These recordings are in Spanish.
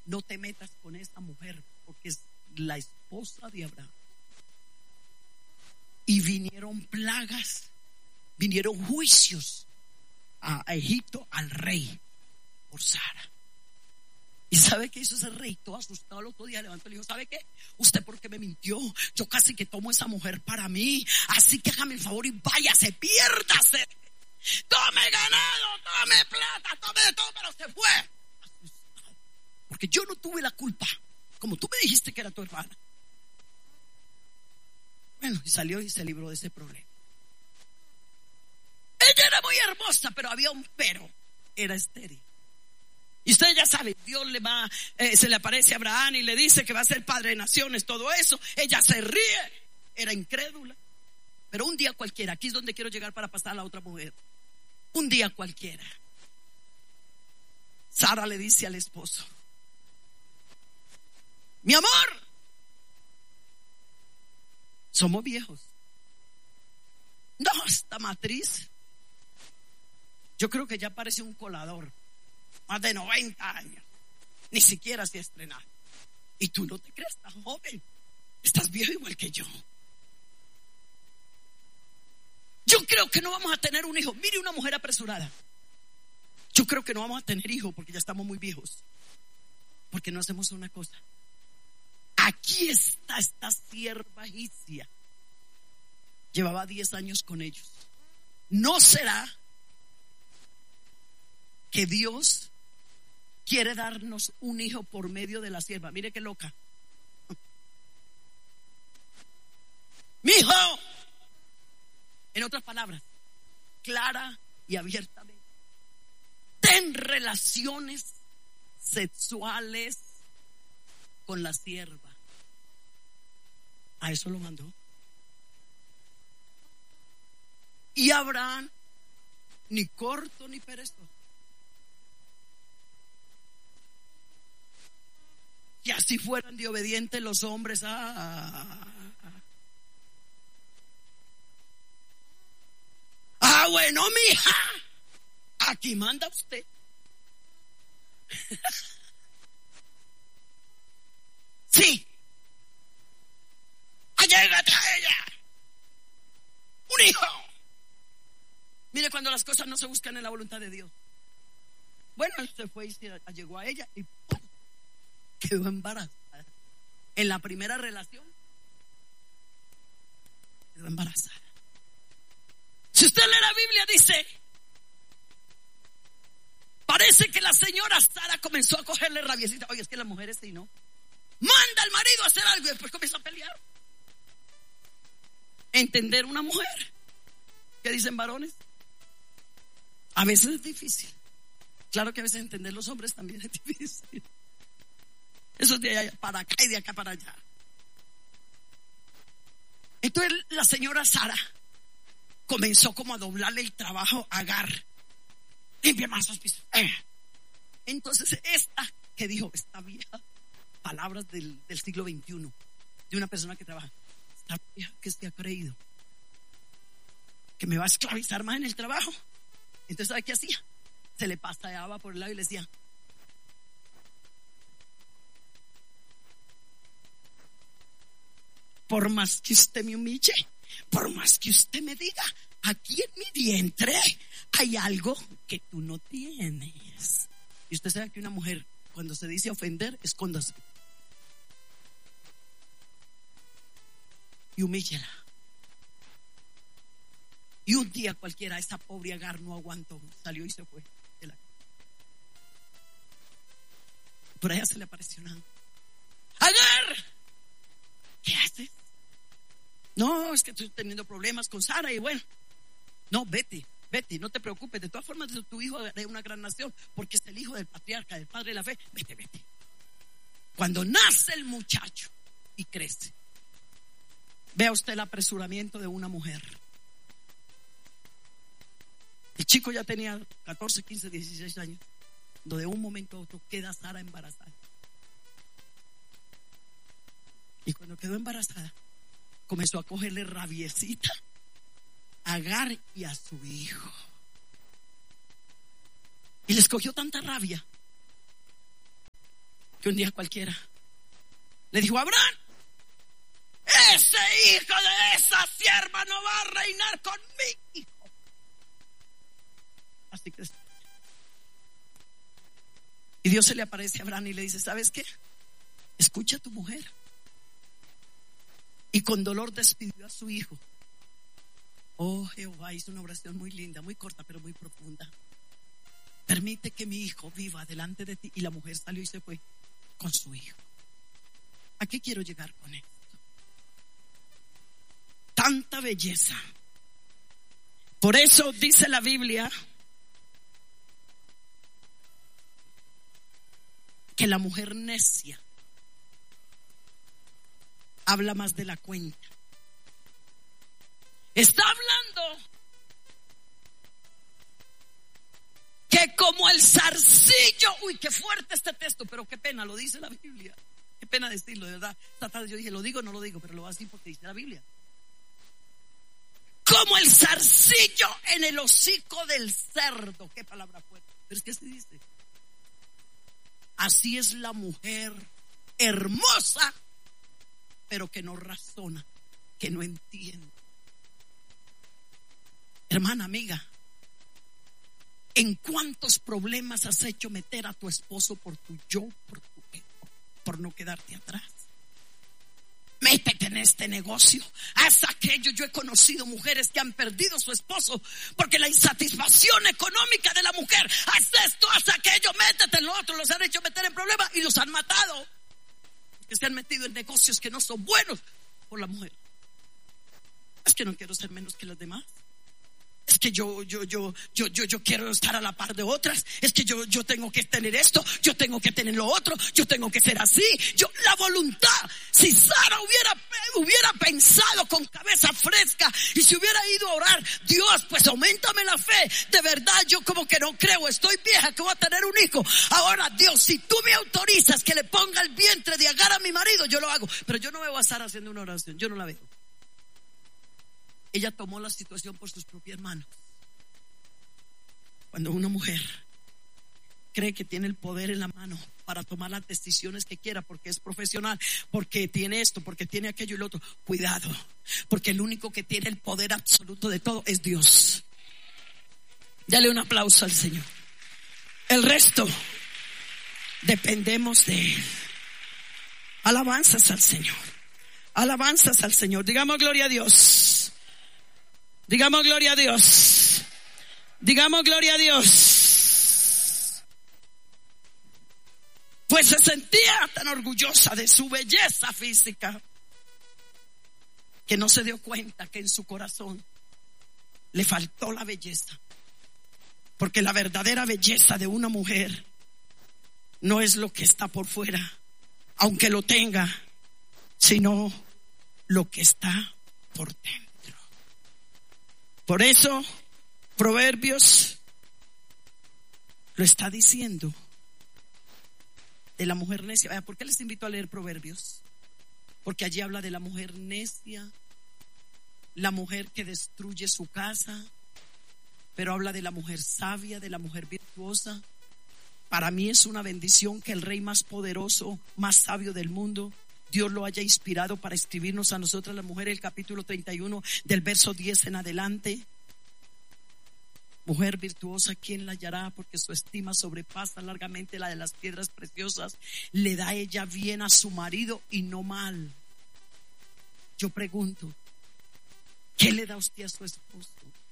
no te metas con esa mujer, porque es la esposa de Abraham. Y vinieron plagas, vinieron juicios a Egipto al rey por Sara. ¿Y sabe qué hizo ese rey? Todo asustado, el otro día levantó y le dijo: ¿sabe qué? ¿Usted por qué me mintió? Yo casi que tomo esa mujer para mí, así que hágame el favor y váyase, piérdase. Tome ganado, tome plata, tome de todo, pero se fue. Asustado, porque yo no tuve la culpa, como tú me dijiste que era tu hermana. Bueno, y salió y se libró de ese problema. Ella era muy hermosa, pero había un pero: era estéril. Y usted ya sabe, Dios se le aparece a Abraham y le dice que va a ser padre de naciones, todo eso. Ella se ríe, era incrédula. Pero un día cualquiera, aquí es donde quiero llegar para pasar a la otra mujer. Un día cualquiera, Sara le dice al esposo: mi amor, somos viejos. No, esta matriz, yo creo que ya parece un colador. Más de 90 años, ni siquiera se ha estrenado. Y tú no te crees, estás joven, estás viejo igual que yo. Yo creo que no vamos a tener un hijo. Mire, una mujer apresurada. Yo creo que no vamos a tener hijo porque ya estamos muy viejos. Porque no hacemos una cosa. Aquí está esta sierva egipcia. Llevaba 10 años con ellos. ¿No será que Dios quiere darnos un hijo por medio de la sierva? Mire qué loca. Mi hijo, en otras palabras, clara y abiertamente, ten relaciones sexuales con la sierva. A eso lo mandó. Y Abraham, ni corto ni perezoso, y así fueran de obedientes los hombres. Bueno, mija, aquí manda usted. Sí, allégate a ella. Un hijo. Mire, cuando las cosas no se buscan en la voluntad de Dios. Bueno, él se fue y se allegó a ella y ¡pum!, quedó embarazada. En la primera relación quedó embarazada. Si usted lee la Biblia, dice, parece que la señora Sara comenzó a cogerle rabiecita. Oye, es que las mujeres sí, ¿no? Manda al marido a hacer algo y después comienza a pelear. Entender una mujer. ¿Qué dicen varones? A veces es difícil. Claro que a veces entender los hombres también es difícil. Eso es de allá para acá y de acá para allá. Entonces la señora Sara comenzó como a doblarle el trabajo a Agar. Limpia más los pisos. Entonces esta que dijo, esta vieja, palabras del siglo XXI, de una persona que trabaja, esta vieja que se ha creído que me va a esclavizar más en el trabajo. Entonces, ¿sabe qué hacía? Se le paseaba por el lado y le decía: por más que usted me humille, por más que usted me diga, aquí en mi vientre hay algo que tú no tienes. Y usted sabe que una mujer, cuando se dice ofender, escóndase y humíllala. Y un día cualquiera, esa pobre Agar no aguantó, salió y se fue de la... Por allá se le apareció una: Agar, ¿qué haces? No, es que estoy teniendo problemas con Sara. Y bueno, no, vete, no te preocupes. De todas formas, tu hijo es una gran nación, porque es el hijo del patriarca, del padre de la fe. Vete. Cuando nace el muchacho y crece, vea usted el apresuramiento de una mujer. El chico ya tenía 14, 15, 16 años, donde de un momento a otro queda Sara embarazada. Y cuando quedó embarazada, comenzó a cogerle rabiecita a Agar y a su hijo. Y les cogió tanta rabia que un día cualquiera le dijo a Abraham: ese hijo de esa sierva no va a reinar con mi hijo. Así que, y Dios se le aparece a Abraham y le dice: ¿sabes qué? Escucha a tu mujer. Y con dolor despidió a su hijo. Oh, Jehová hizo una oración muy linda, muy corta, pero muy profunda. Permite que mi hijo viva delante de ti. Y la mujer salió y se fue con su hijo. ¿A qué quiero llegar con esto? Tanta belleza. Por eso dice la Biblia que la mujer necia habla más de la cuenta. Está hablando que como el zarcillo, uy, qué fuerte este texto, pero qué pena, lo dice la Biblia. Qué pena decirlo, de verdad. Esta tarde yo dije, lo digo o no lo digo, pero lo voy a decir porque dice la Biblia. Como el zarcillo en el hocico del cerdo. Qué palabra fuerte. Pero es que se dice: así es la mujer hermosa, pero que no razona, que no entiende. Hermana, amiga, ¿en cuántos problemas has hecho meter a tu esposo por tu yo, por tu ego, por no quedarte atrás? Métete en este negocio, haz aquello. Yo he conocido mujeres que han perdido a su esposo porque la insatisfacción económica de la mujer: haz esto, haz aquello, métete en lo otro. Los han hecho meter en problemas y los han matado, porque se han metido en negocios que no son buenos por la mujer. Es que no quiero ser menos que las demás. Es que yo quiero estar a la par de otras. Es que yo tengo que tener esto, yo tengo que tener lo otro, yo tengo que ser así. La voluntad. Si Sara hubiera pensado con cabeza fresca y se hubiera ido a orar: Dios, pues auméntame la fe. De verdad, yo como que no creo, estoy vieja, que voy a tener un hijo. Ahora, Dios, si tú me autorizas que le ponga el vientre de Agar a mi marido, yo lo hago. Pero yo no veo a Sara haciendo una oración, yo no la veo. Ella tomó la situación por sus propias manos. Cuando una mujer cree que tiene el poder en la mano para tomar las decisiones que quiera, porque es profesional, porque tiene esto, porque tiene aquello y lo otro, cuidado, porque el único que tiene el poder absoluto de todo es Dios. Dale un aplauso al Señor. El resto dependemos de Él. Alabanzas al Señor. Alabanzas al Señor. Digamos gloria a Dios. Digamos gloria a Dios. Digamos gloria a Dios. Pues se sentía tan orgullosa de su belleza física que no se dio cuenta que en su corazón le faltó la belleza. Porque la verdadera belleza de una mujer no es lo que está por fuera, aunque lo tenga, sino lo que está por dentro. Por eso Proverbios lo está diciendo de la mujer necia. ¿Por qué les invito a leer Proverbios? Porque allí habla de la mujer necia, la mujer que destruye su casa, pero habla de la mujer sabia, de la mujer virtuosa. Para mí es una bendición que el rey más poderoso, más sabio del mundo, Dios lo haya inspirado para escribirnos a nosotras las mujeres, el capítulo 31 del verso 10 en adelante. Mujer virtuosa, ¿quién la hallará? Porque su estima sobrepasa largamente la de las piedras preciosas. Le da ella bien a su marido y no mal. Yo pregunto, ¿qué le da usted a su esposo?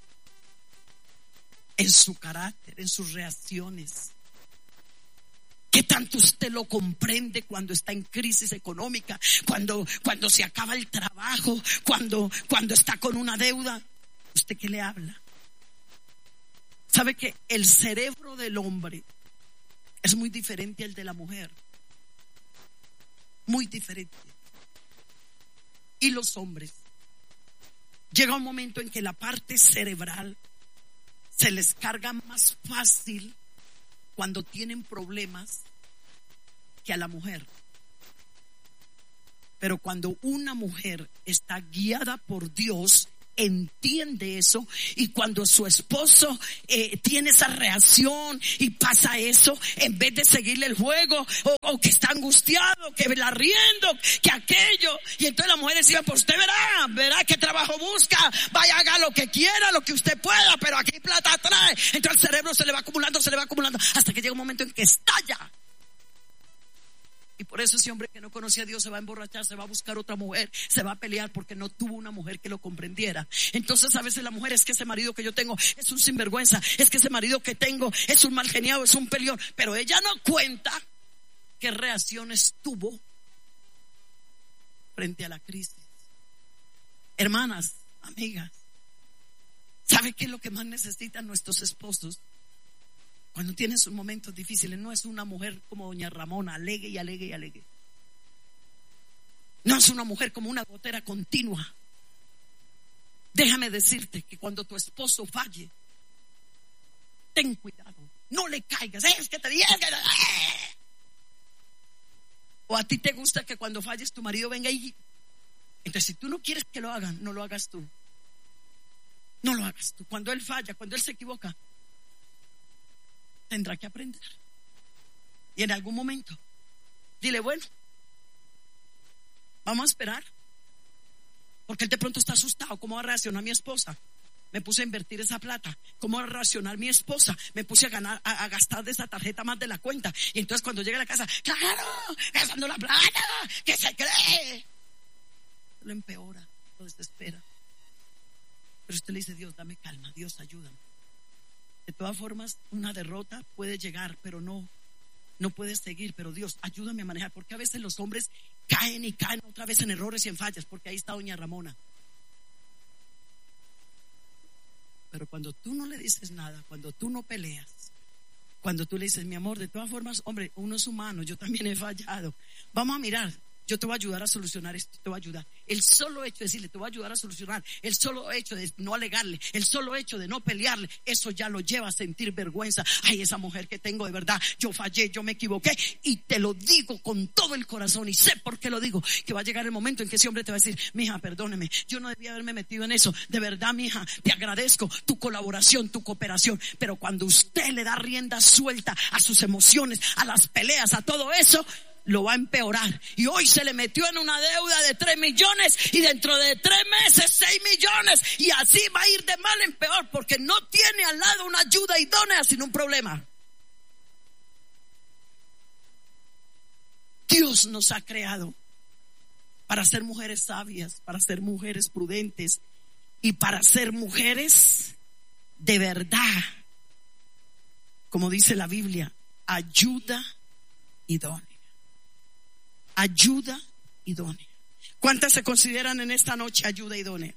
En su carácter, en sus reacciones. ¿Qué tanto usted lo comprende cuando está en crisis económica? Cuando se acaba el trabajo, cuando está con una deuda. ¿Usted qué le habla? ¿Sabe que el cerebro del hombre es muy diferente al de la mujer? Muy diferente. Y los hombres, llega un momento en que la parte cerebral se les carga más fácil cuando tienen problemas que a la mujer. Pero cuando una mujer está guiada por Dios, entiende eso, y cuando su esposo tiene esa reacción y pasa eso, en vez de seguirle el juego, o que está angustiado, que la riendo, que aquello, y entonces la mujer decía, pues usted verá qué trabajo busca, vaya, haga lo que quiera, lo que usted pueda, pero aquí plata trae. Entonces el cerebro se le va acumulando, hasta que llega un momento en que estalla. Y por eso ese hombre que no conocía a Dios se va a emborrachar, se va a buscar otra mujer, se va a pelear porque no tuvo una mujer que lo comprendiera. Entonces a veces la mujer, es que ese marido que yo tengo es un sinvergüenza, es que ese marido que tengo es un mal geniado, es un peleón. Pero ella no cuenta qué reacciones tuvo frente a la crisis. Hermanas, amigas, ¿sabe qué es lo que más necesitan nuestros esposos? Cuando tienen sus momentos difíciles, no es una mujer como doña Ramona, alegue y alegue y alegue. No es una mujer como una gotera continua. Déjame decirte que cuando tu esposo falle, ten cuidado, no le caigas. Es que te dije que... O a ti te gusta que cuando falles tu marido venga y... Entonces si tú no quieres que lo hagan, no lo hagas tú. No lo hagas tú. Cuando él falla, cuando él se equivoca, tendrá que aprender. Y en algún momento, dile, bueno, vamos a esperar. Porque él de pronto está asustado. ¿Cómo va a reaccionar mi esposa? Me puse a invertir esa plata. ¿Cómo va a reaccionar mi esposa? Me puse a gastar de esa tarjeta más de la cuenta. Y entonces cuando llega a la casa, claro, gastando la plata, ¿qué se cree? Lo empeora, lo desespera. Pero usted le dice, Dios, dame calma, Dios, ayúdame. De todas formas, una derrota puede llegar, pero no puedes seguir. Pero Dios, ayúdame a manejar, porque a veces los hombres caen otra vez en errores y en fallas, porque ahí está doña Ramona. Pero cuando tú no le dices nada, cuando tú no peleas, cuando tú le dices, mi amor, de todas formas, hombre, uno es humano, yo también he fallado, vamos a mirar, yo te voy a ayudar a solucionar esto, te voy a ayudar. El solo hecho de decirle, te voy a ayudar a solucionar, el solo hecho de no alegarle, el solo hecho de no pelearle, eso ya lo lleva a sentir vergüenza. Ay, esa mujer que tengo, de verdad, yo fallé, yo me equivoqué, y te lo digo con todo el corazón, y sé por qué lo digo, que va a llegar el momento en que ese hombre te va a decir, mija, perdóneme, yo no debía haberme metido en eso, de verdad, mija, te agradezco tu colaboración, tu cooperación. Pero cuando usted le da rienda suelta a sus emociones, a las peleas, a todo eso, lo va a empeorar. Y hoy se le metió en una deuda de 3 millones y dentro de 3 meses 6 millones, y así va a ir de mal en peor, porque no tiene al lado una ayuda idónea, sino un problema. Dios nos ha creado para ser mujeres sabias, para ser mujeres prudentes y para ser mujeres de verdad, como dice la Biblia, ayuda idónea. Ayuda idónea. ¿Cuántas se consideran en esta noche ayuda idónea?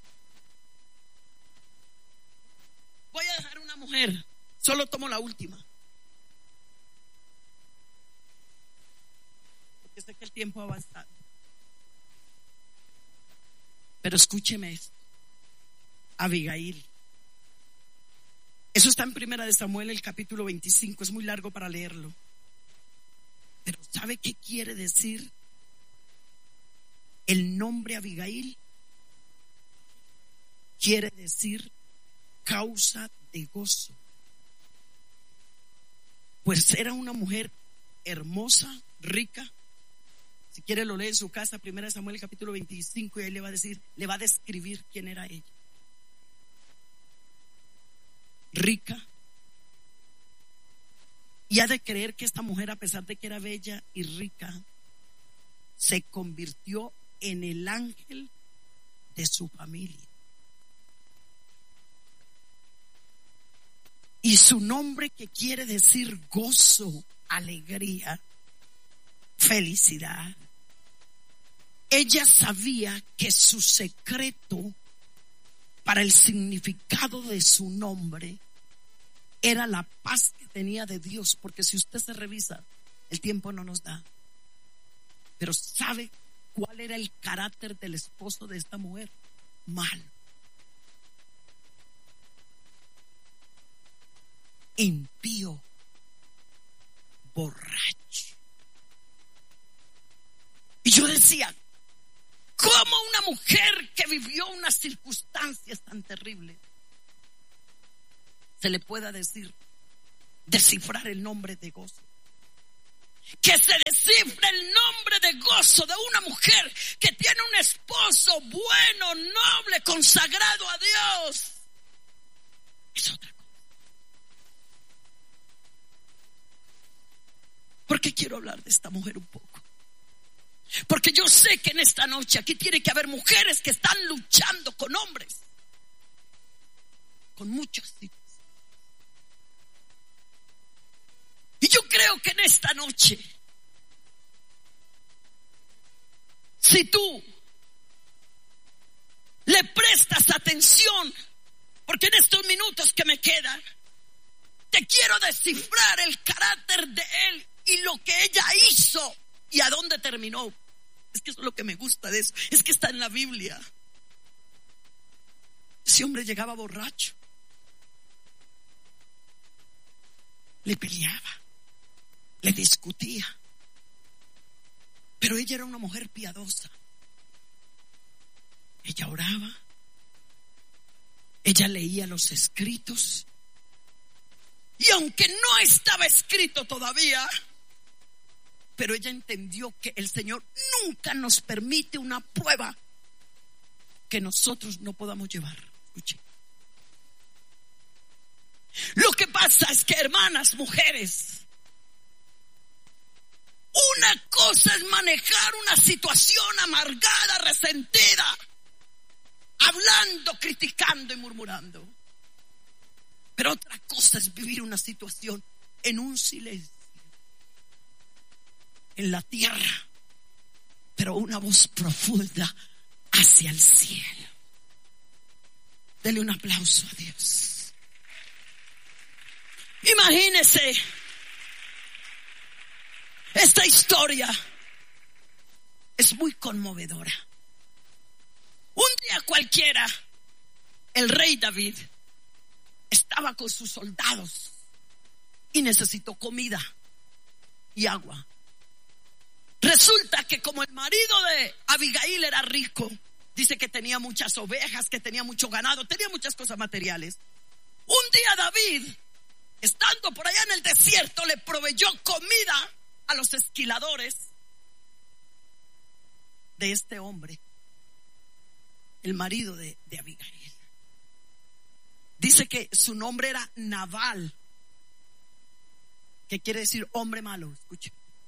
Voy a dejar una mujer, solo tomo la última, porque sé que el tiempo ha avanzado. Pero escúcheme esto. Abigail. Eso está en Primera de Samuel, el capítulo 25, es muy largo para leerlo. Pero ¿sabe qué quiere decir el nombre Abigail? Quiere decir causa de gozo. Pues era una mujer hermosa, rica. Si quiere lo lee en su casa, Primera de Samuel capítulo 25, y ahí le va a describir quién era ella. Rica. Y ha de creer que esta mujer, a pesar de que era bella y rica, se convirtió en el ángel de su familia. Y su nombre, que quiere decir gozo, alegría, felicidad. Ella sabía que su secreto para el significado de su nombre era la paz que tenía de Dios, porque si usted se revisa, el tiempo no nos da. Pero ¿sabe cuál era el carácter del esposo de esta mujer? Malo, impío, borracho. Y yo decía, ¿Cómo una mujer que vivió unas circunstancias tan terribles se le pueda descifrar el nombre de gozo? Que se descifre el nombre de gozo de una mujer que tiene un esposo bueno, noble, consagrado a Dios. Es otra cosa. ¿Por qué quiero hablar de esta mujer un poco? Porque yo sé que en esta noche aquí tiene que haber mujeres que están luchando con hombres, con muchos tipos. Y yo creo que en esta noche, si tú le prestas atención, porque en estos minutos que me quedan, te quiero descifrar el carácter de él y lo que ella hizo y a dónde terminó. Es que eso es lo que me gusta de eso, es que está en la Biblia. Ese hombre llegaba borracho, le peleaba, le discutía, pero ella era una mujer piadosa. Ella oraba, ella leía los escritos, y aunque no estaba escrito todavía, pero ella entendió que el Señor nunca nos permite una prueba que nosotros no podamos llevar. Escuchen. Lo que pasa es que, hermanas, mujeres, una cosa es manejar una situación amargada, resentida, hablando, criticando y murmurando. Pero otra cosa es vivir una situación en un silencio, en la tierra, pero una voz profunda hacia el cielo. Dele un aplauso a Dios. Imagínese esta historia. Es muy conmovedora. Un día cualquiera, el rey David estaba con sus soldados y necesitó comida y agua. Resulta que como el marido de Abigail era rico, dice que tenía muchas ovejas, que tenía mucho ganado, tenía muchas cosas materiales. Un día David, estando por allá en el desierto, le proveyó comida a los esquiladores de este hombre, el marido de Abigail. Dice que su nombre era Nabal, que quiere decir hombre malo. Escuche.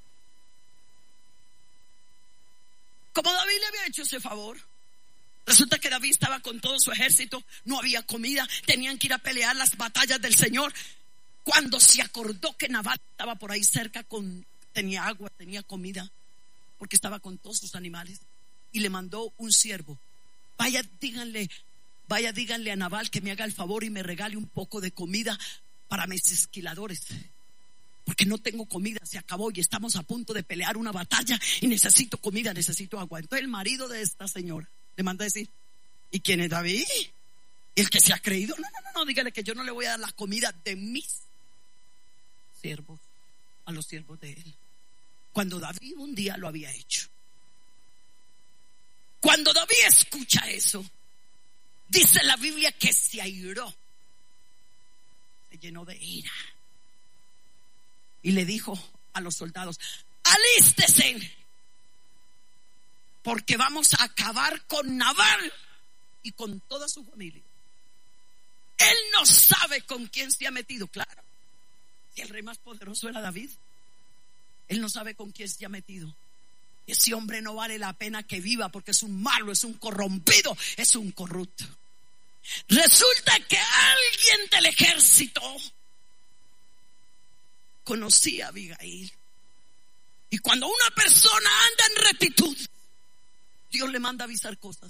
Como David le había hecho ese favor, resulta que David estaba con todo su ejército, no había comida, tenían que ir a pelear las batallas del Señor. Cuando se acordó que Nabal estaba por ahí cerca, tenía agua, tenía comida, porque estaba con todos sus animales, y le mandó un siervo: vaya, díganle a Nabal que me haga el favor y me regale un poco de comida para mis esquiladores, porque no tengo comida, se acabó y estamos a punto de pelear una batalla y necesito comida, necesito agua. Entonces el marido de esta señora le manda a decir: ¿y quién es David? ¿Y el que se ha creído? No, dígale que yo no le voy a dar la comida de mis siervos a los siervos de él. Cuando David un día lo había hecho. Cuando David escucha eso, dice la Biblia que se airó, se llenó de ira y le dijo a los soldados: alístese, porque vamos a acabar con Nabal y con toda su familia. Él no sabe con quién se ha metido. Claro, si el rey más poderoso era David, él no sabe con quién se ha metido. Ese hombre no vale la pena que viva, porque es un malo, es un corrompido, es un corrupto. Resulta que alguien del ejército conocía a Abigail, y cuando una persona anda en rectitud, Dios le manda avisar cosas.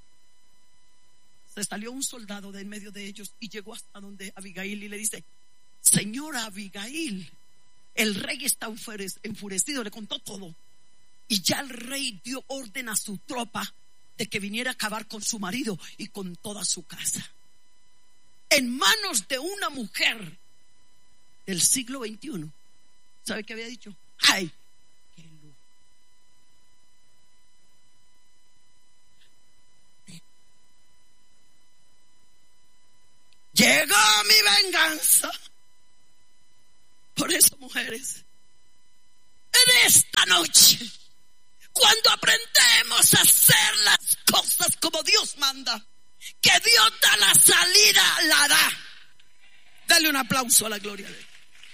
Se salió un soldado de en medio de ellos y llegó hasta donde Abigail y le dice: señora Abigail, el rey está enfurecido. Le contó todo, y ya el rey dio orden a su tropa de que viniera a acabar con su marido y con toda su casa, en manos de una mujer del siglo XXI. ¿Sabe qué había dicho? ¡Ay, qué lujo! mujeres, en esta noche, cuando aprendemos a hacer las cosas como Dios manda, que Dios da la salida, la da. Dale un aplauso a la gloria de Dios.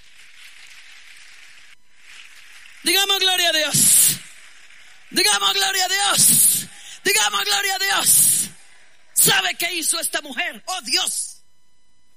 Digamos gloria a Dios. Digamos gloria a Dios. Digamos gloria a Dios. ¿Sabe qué hizo esta mujer? Oh Dios.